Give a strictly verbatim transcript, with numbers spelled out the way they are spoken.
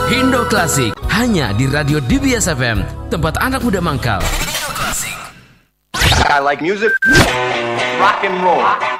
Indo Klasik hanya di Radio D B S F M, tempat anak muda mangkal. Indo Klasik. I like music, rock and roll.